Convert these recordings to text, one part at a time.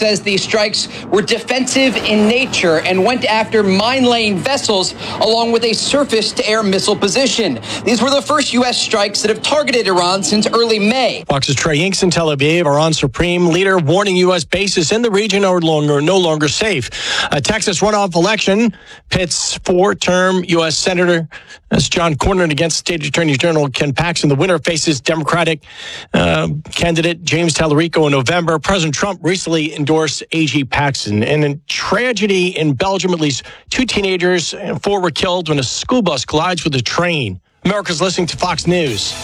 says these strikes were defensive in nature and went after mine-laying vessels along with a surface-to-air missile position. These were the first U.S. strikes that have targeted Iran since early May. Fox's Trey Inks in Tel Aviv, Iran's supreme leader warning U.S. bases in the region are no longer safe. A Texas runoff election pits four-term U.S. Senator John Cornyn against State Attorney General Ken Paxton. The winner faces Democratic candidate James Tallarico in November. President Trump recently endorsed A.G. Paxton. And a tragedy in Belgium, at least two teenagers and four were killed when a school bus collides with a train. America's listening to Fox News.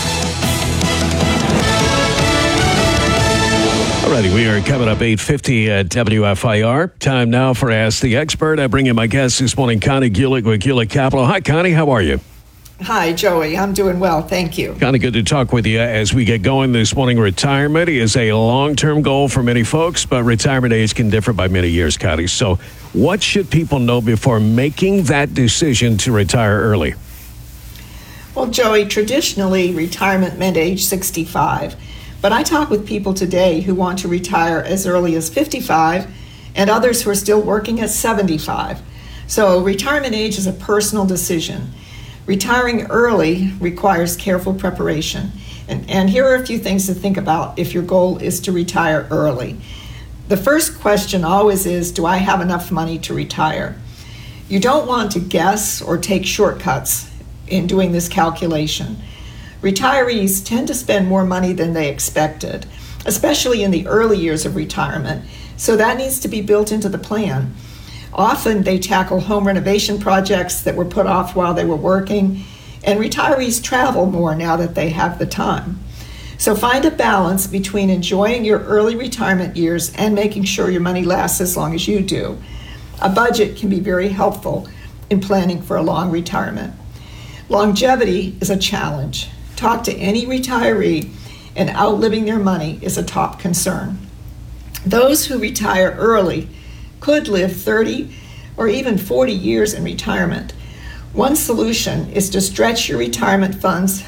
Alrighty, we are coming up 8:50 at WFIR. Time now for Ask the Expert. I bring in my guest this morning, Connie Gulick with Gulick Capital. Hi, Connie. How are you? Hi, Joey. I'm doing well. Thank you. Kind of good to talk with you as we get going this morning. Retirement is a long-term goal for many folks, but retirement age can differ by many years, Connie. So what should people know before making that decision to retire early? Well, Joey, traditionally, retirement meant age 65. But I talk with people today who want to retire as early as 55 and others who are still working at 75. So retirement age is a personal decision. Retiring early requires careful preparation. And here are a few things to think about if your goal is to retire early. The first question always is, do I have enough money to retire? You don't want to guess or take shortcuts in doing this calculation. Retirees tend to spend more money than they expected, especially in the early years of retirement, so that needs to be built into the plan. Often they tackle home renovation projects that were put off while they were working, and retirees travel more now that they have the time. So find a balance between enjoying your early retirement years and making sure your money lasts as long as you do. A budget can be very helpful in planning for a long retirement. Longevity is a challenge. Talk to any retiree, and outliving their money is a top concern. Those who retire early could live 30 or even 40 years in retirement. One solution is to stretch your retirement funds,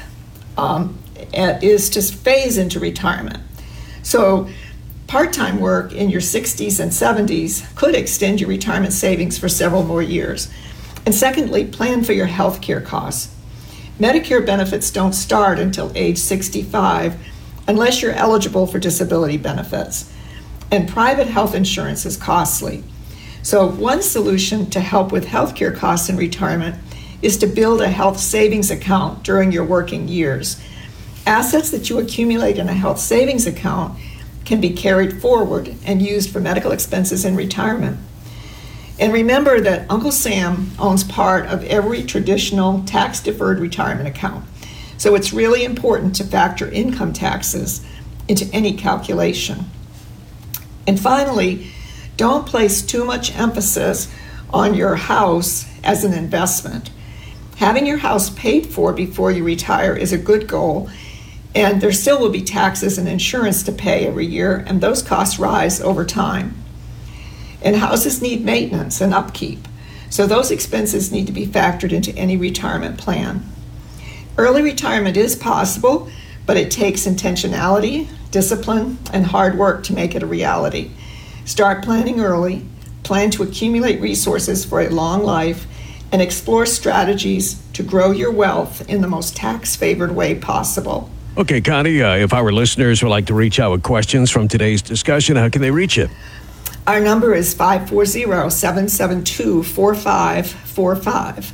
is to phase into retirement. So part-time work in your 60s and 70s could extend your retirement savings for several more years. And secondly, plan for your health care costs. Medicare benefits don't start until age 65 unless you're eligible for disability benefits. And private health insurance is costly. So one solution to help with healthcare costs in retirement is to build a health savings account during your working years. Assets that you accumulate in a health savings account can be carried forward and used for medical expenses in retirement. And remember that Uncle Sam owns part of every traditional tax-deferred retirement account. So it's really important to factor income taxes into any calculation. And finally, don't place too much emphasis on your house as an investment. Having your house paid for before you retire is a good goal, and there still will be taxes and insurance to pay every year, and those costs rise over time. And houses need maintenance and upkeep, so those expenses need to be factored into any retirement plan. Early retirement is possible, but it takes intentionality, discipline, and hard work to make it a reality. Start planning early, plan to accumulate resources for a long life, and explore strategies to grow your wealth in the most tax-favored way possible. Okay, Connie, if our listeners would like to reach out with questions from today's discussion, how can they reach you? Our number is 540-772-4545.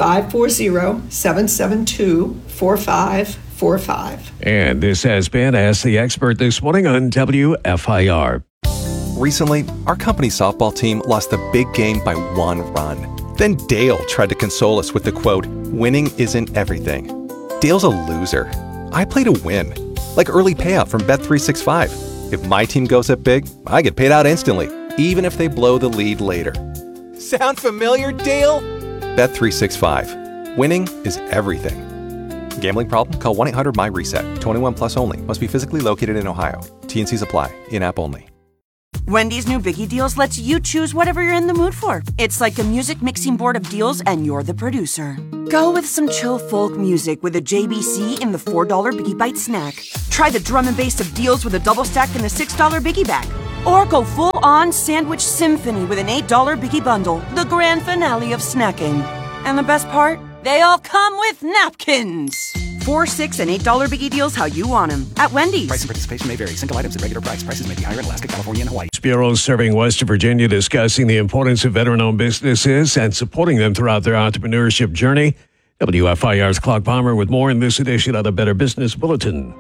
540-772-4545. And this has been Ask the Expert this morning on WFIR. Recently, our company softball team lost a big game by 1 run. Then Dale tried to console us with the quote, "Winning isn't everything." Dale's a loser. I play to win, like early payout from Bet365. If my team goes up big, I get paid out instantly, even if they blow the lead later. Sound familiar, Dale? Bet365. Winning is everything. Gambling problem? Call 1-800-MY-RESET. 21 plus only. Must be physically located in Ohio. T&Cs apply. In-app only. Wendy's new Biggie Deals lets you choose whatever you're in the mood for. It's like a music mixing board of deals, and you're the producer. Go with some chill folk music with a JBC in the $4 Biggie Bite snack. Try the drum and bass of deals with a double stack in the $6 Biggie Bag. Or go full-on sandwich symphony with an $8 Biggie Bundle, the grand finale of snacking. And the best part? They all come with napkins. $4, $6, and $8 Biggie deals how you want them at Wendy's. Price and participation may vary. Single items at regular price. Prices may be higher in Alaska, California, and Hawaii. Bureau serving West Virginia discussing the importance of veteran-owned businesses and supporting them throughout their entrepreneurship journey. WFIR's Clark Palmer with more in this edition of the Better Business Bulletin.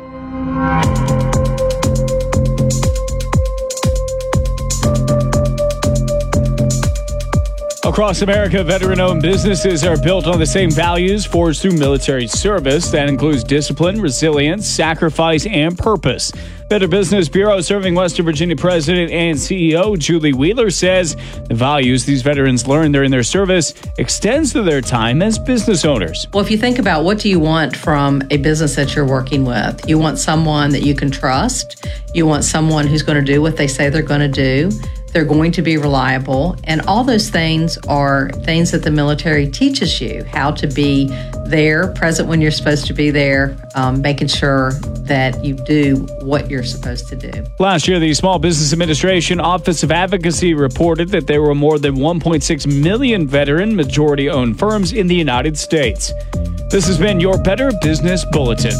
Across America, veteran-owned businesses are built on the same values forged through military service. That includes discipline, resilience, sacrifice, and purpose. Better Business Bureau serving Western Virginia President and CEO Julie Wheeler says the values these veterans learn during their service extends to their time as business owners. Well, if you think about what do you want from a business that you're working with, you want someone that you can trust. You want someone who's going to do what they say they're going to do. They're going to be reliable. And all those things are things that the military teaches you, how to be there, present when you're supposed to be there, making sure that you do what you're supposed to do. Last year, the Small Business Administration Office of Advocacy reported that there were more than 1.6 million veteran majority-owned firms in the United States. This has been your Better Business Bulletin.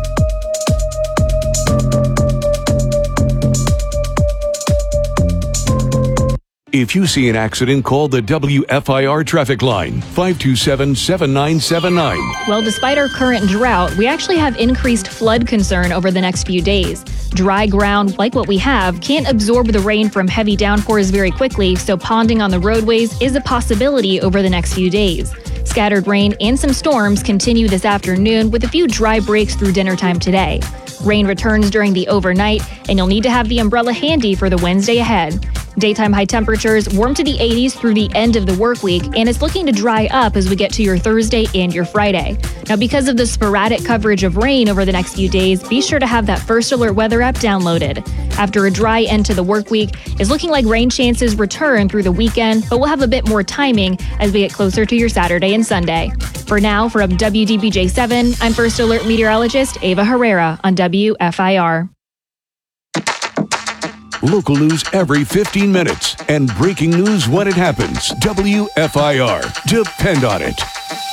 If you see an accident, call the WFIR traffic line, 527-7979. Well, despite our current drought, we actually have increased flood concern over the next few days. Dry ground, like what we have, can't absorb the rain from heavy downpours very quickly, so ponding on the roadways is a possibility over the next few days. Scattered rain and some storms continue this afternoon with a few dry breaks through dinner time today. Rain returns during the overnight, and you'll need to have the umbrella handy for the Wednesday ahead. Daytime high temperatures warm to the 80s through the end of the work week, and it's looking to dry up as we get to your Thursday and your Friday. Now, because of the sporadic coverage of rain over the next few days, be sure to have that First Alert weather app downloaded. After a dry end to the work week, it's looking like rain chances return through the weekend, but we'll have a bit more timing as we get closer to your Saturday and Sunday. For now, from WDBJ7, I'm First Alert meteorologist Ava Herrera on WFIR. Local news every 15 minutes and breaking news when it happens. WFIR. Depend on it.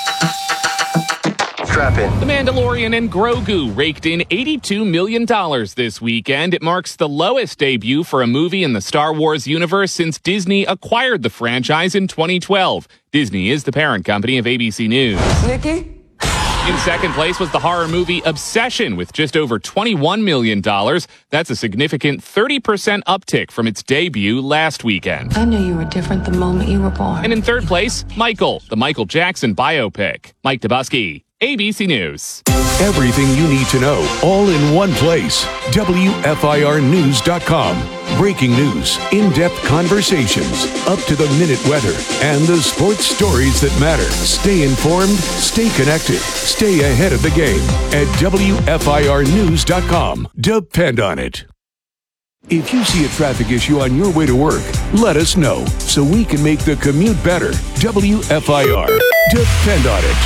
The Mandalorian and Grogu raked in $82 million this weekend. It marks the lowest debut for a movie in the Star Wars universe since Disney acquired the franchise in 2012. Disney is the parent company of ABC News. Nikki? In second place was the horror movie Obsession with just over $21 million. That's a significant 30% uptick from its debut last weekend. I knew you were different the moment you were born. And in third place, Michael, the Michael Jackson biopic. Mike Dubusky, ABC News. Everything you need to know, all in one place. WFIRnews.com. Breaking news, in-depth conversations, up-to-the-minute weather, and the sports stories that matter. Stay informed, stay connected, stay ahead of the game at WFIRnews.com. Depend on it. If you see a traffic issue on your way to work, let us know so we can make the commute better. WFIR. Depend on it.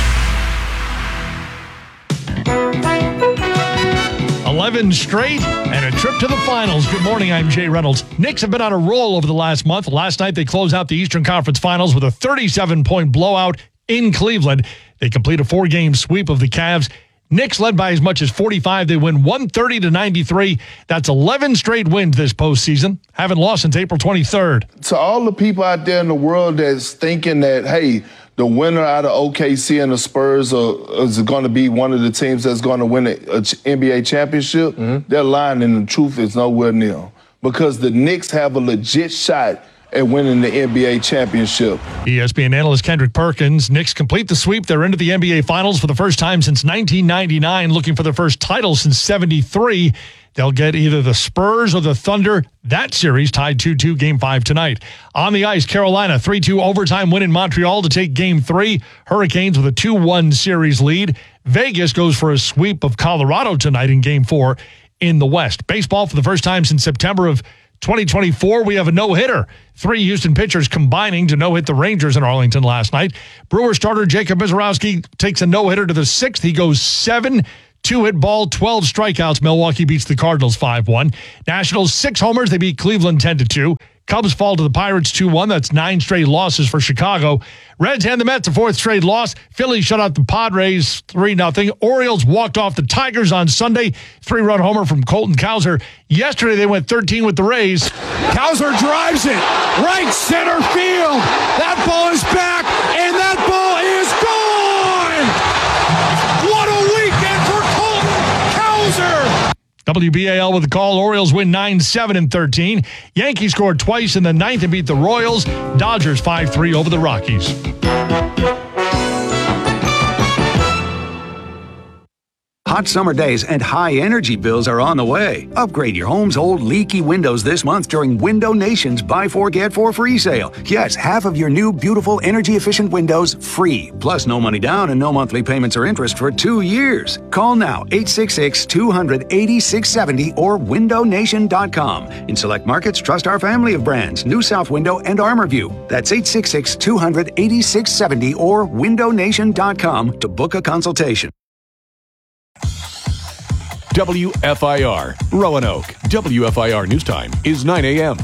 11 straight and a trip to the finals. Good morning, I'm Jay Reynolds. Knicks have been on a roll over the last month. Last night, they closed out the Eastern Conference Finals with a 37-point blowout in Cleveland. They complete a 4-game sweep of the Cavs. Knicks led by as much as 45. They win 130-93. That's 11 straight wins this postseason. Haven't lost since April 23rd. To all the people out there in the world that's thinking that, hey, the winner out of OKC and the Spurs is going to be one of the teams that's going to win an NBA championship, they're lying, and the truth is nowhere near. Because the Knicks have a legit shot at winning the NBA championship. ESPN analyst Kendrick Perkins. Knicks complete the sweep. They're into the NBA Finals for the first time since 1999, looking for their first title since 73. They'll get either the Spurs or the Thunder. That series tied 2-2, Game 5 tonight. On the ice, Carolina, 3-2 overtime win in Montreal to take Game 3. Hurricanes with a 2-1 series lead. Vegas goes for a sweep of Colorado tonight in Game 4 in the West. Baseball for the first time since September of 2024, we have a no-hitter. 3 Houston pitchers combining to no-hit the Rangers in Arlington last night. Brewer starter Jacob Mizorowski takes a no-hitter to the 6th. He goes 7 2-hit ball, 12 strikeouts. Milwaukee beats the Cardinals 5-1. Nationals 6 homers. They beat Cleveland 10-2. Cubs fall to the Pirates 2-1. That's 9 straight losses for Chicago. Reds hand the Mets a 4th straight loss. Phillies shut out the Padres 3-0. Orioles walked off the Tigers on Sunday. 3-run homer from Colton Cowser. Yesterday they went 13 with the Rays. Cowser drives it right center field. That ball is back, and that ball is gone. What a weekend for Colton Cowser. WBAL with the call. Orioles win 9-7 and 13. Yankees scored twice in the 9th and beat the Royals. Dodgers 5-3 over the Rockies. Hot summer days and high energy bills are on the way. Upgrade your home's old leaky windows this month during Window Nation's Buy 4 Get 4 free sale. Yes, half of your new beautiful energy efficient windows free. Plus no money down and no monthly payments or interest for 2 years. Call now 866-200-8670 or windownation.com. In select markets, trust our family of brands, New South Window and ArmorView. That's 866-200-8670 or windownation.com to book a consultation. WFIR, Roanoke. WFIR News Time is 9 a.m.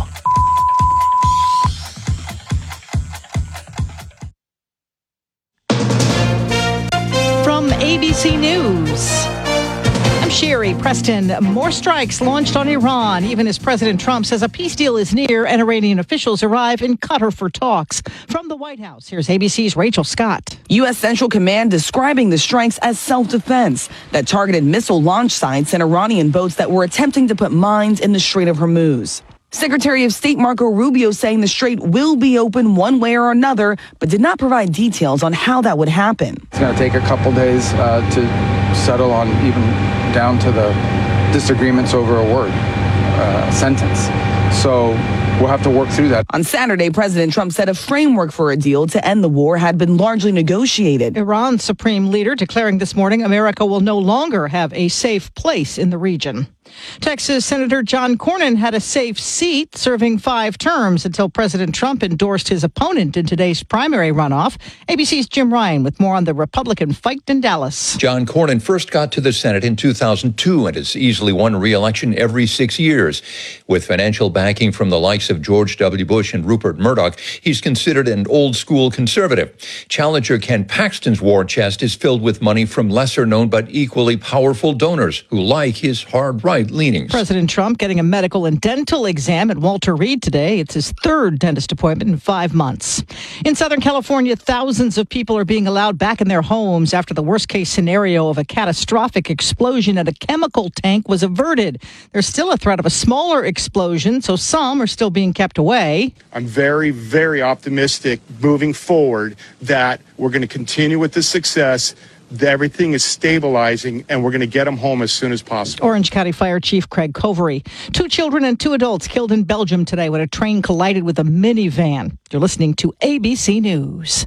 From ABC News, I'm Sherry Preston. More strikes launched on Iran, even as President Trump says a peace deal is near and Iranian officials arrive in Qatar for talks. From the White House, here's ABC's Rachel Scott. U.S. Central Command describing the strikes as self-defense that targeted missile launch sites and Iranian boats that were attempting to put mines in the Strait of Hormuz. Secretary of State Marco Rubio saying the strait will be open one way or another, but did not provide details on how that would happen. It's going to take a couple days to settle on, even down to the disagreements over a word, sentence. So we'll have to work through that. On Saturday, President Trump said a framework for a deal to end the war had been largely negotiated. Iran's supreme leader declaring this morning America will no longer have a safe place in the region. Texas Senator John Cornyn had a safe seat, serving 5 terms until President Trump endorsed his opponent in today's primary runoff. ABC's Jim Ryan with more on the Republican fight in Dallas. John Cornyn first got to the Senate in 2002 and has easily won re-election every 6 years. With financial backing from the likes of George W. Bush and Rupert Murdoch, he's considered an old-school conservative. Challenger Ken Paxton's war chest is filled with money from lesser-known but equally powerful donors who like his hard-right leanings. President Trump getting a medical and dental exam at Walter Reed today. It's his 3rd dentist appointment in 5 months. In Southern California, thousands of people are being allowed back in their homes after the worst-case scenario of a catastrophic explosion at a chemical tank was averted. There's still a threat of a smaller explosion, so some are still being kept away. I'm very, very optimistic moving forward that we're going to continue with this success. Everything is stabilizing, and we're going to get them home as soon as possible. Orange County Fire Chief Craig Covery. 2 children and 2 adults killed in Belgium today when a train collided with a minivan. You're listening to ABC News.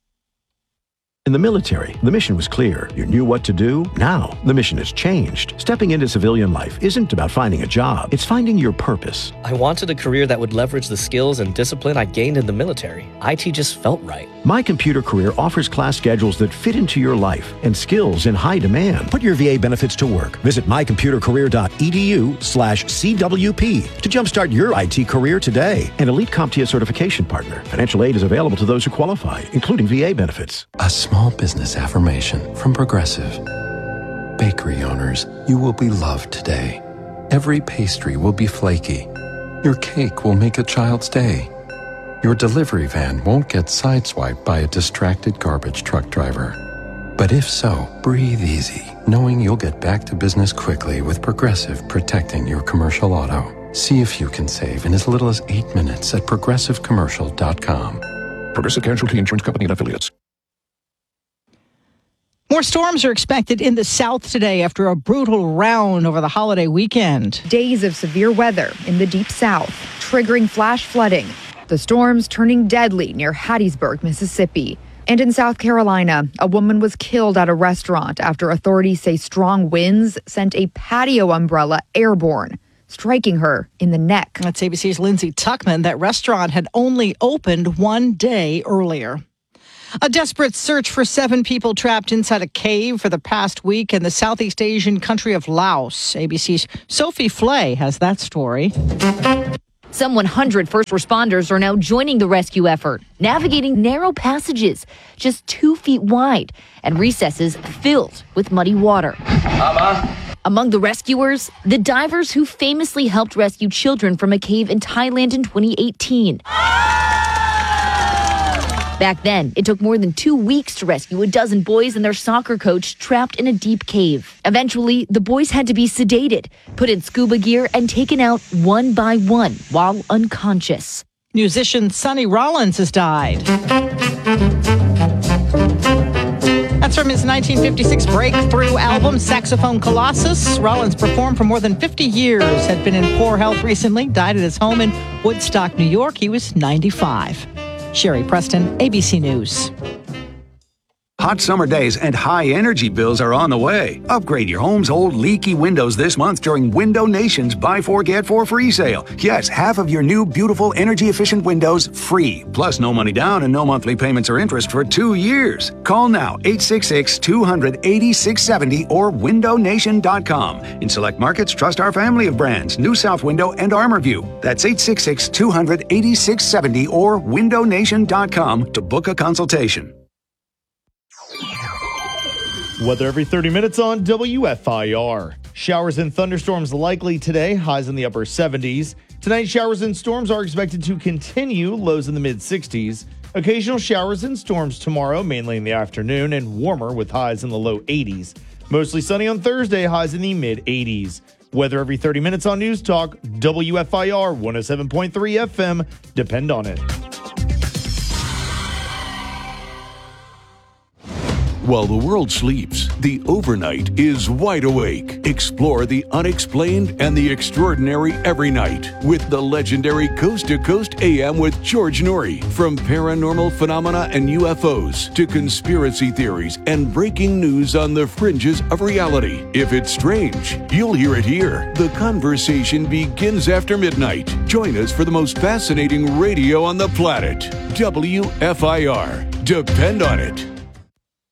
In the military, the mission was clear. You knew what to do. Now, the mission has changed. Stepping into civilian life isn't about finding a job. It's finding your purpose. I wanted a career that would leverage the skills and discipline I gained in the military. IT just felt right. My Computer Career offers class schedules that fit into your life and skills in high demand. Put your VA benefits to work. Visit mycomputercareer.edu/CWP to jumpstart your IT career today. An elite CompTIA certification partner. Financial aid is available to those who qualify, including VA benefits. A small business affirmation from Progressive. Bakery owners, you will be loved today. Every pastry will be flaky. Your cake will make a child's day. Your delivery van won't get sideswiped by a distracted garbage truck driver. But if so, breathe easy, knowing you'll get back to business quickly with Progressive protecting your commercial auto. See if you can save in as little as 8 minutes at progressivecommercial.com. Progressive Casualty Insurance Company and Affiliates. More storms are expected in the south today after a brutal round over the holiday weekend. Days of severe weather in the deep south, triggering flash flooding. The storms turning deadly near Hattiesburg, Mississippi. And in South Carolina, a woman was killed at a restaurant after authorities say strong winds sent a patio umbrella airborne, striking her in the neck. That's ABC's Lindsay Tuckman. That restaurant had only opened 1 day earlier. A desperate search for 7 people trapped inside a cave for the past week in the Southeast Asian country of Laos. ABC's Sophie Flay has that story. Some 100 first responders are now joining the rescue effort, navigating narrow passages just 2 feet wide and recesses filled with muddy water. Among the rescuers, the divers who famously helped rescue children from a cave in Thailand in 2018. Back then, it took more than 2 weeks to rescue a dozen boys and their soccer coach trapped in a deep cave. Eventually, the boys had to be sedated, put in scuba gear, and taken out one by one while unconscious. Musician Sonny Rollins has died. That's from his 1956 breakthrough album, Saxophone Colossus. Rollins performed for more than 50 years, had been in poor health recently, died at his home in Woodstock, New York. He was 95. Sherry Preston, ABC News. Hot summer days and high energy bills are on the way. Upgrade your home's old leaky windows this month during Window Nation's Buy 4 Get 4 free sale. Yes, half of your new beautiful energy efficient windows free. Plus no money down and no monthly payments or interest for 2 years. Call now 866-200-8670 or windownation.com. In select markets, trust our family of brands, New South Window and ArmorView. That's 866-200-8670 or windownation.com to book a consultation. Weather every 30 minutes on WFIR. Showers and thunderstorms likely today, highs in the upper 70s. Tonight, showers and storms are expected to continue, lows in the mid-60s. Occasional showers and storms tomorrow, mainly in the afternoon, and warmer with highs in the low 80s. Mostly sunny on Thursday, highs in the mid-80s. Weather every 30 minutes on News Talk, WFIR 107.3 FM. Depend on it. While the world sleeps, the overnight is wide awake. Explore the unexplained and the extraordinary every night with the legendary Coast to Coast AM with George Noory. From paranormal phenomena and UFOs to conspiracy theories and breaking news on the fringes of reality. If it's strange, you'll hear it here. The conversation begins after midnight. Join us for the most fascinating radio on the planet. WFIR. Depend on it.